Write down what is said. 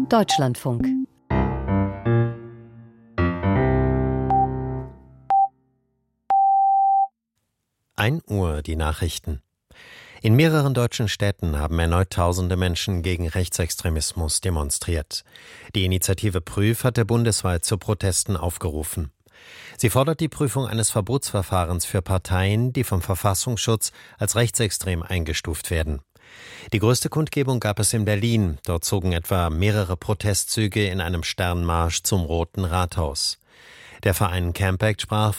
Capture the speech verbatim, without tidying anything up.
Deutschlandfunk. ein Uhr die Nachrichten. In mehreren deutschen Städten haben erneut tausende Menschen gegen Rechtsextremismus demonstriert. Die Initiative Prüf hatte bundesweit zu Protesten aufgerufen. Sie fordert die Prüfung eines Verbotsverfahrens für Parteien, die vom Verfassungsschutz als rechtsextrem eingestuft werden. Die größte Kundgebung gab es in Berlin. Dort zogen etwa mehrere Protestzüge in einem Sternmarsch zum Roten Rathaus. Der Verein Campact sprach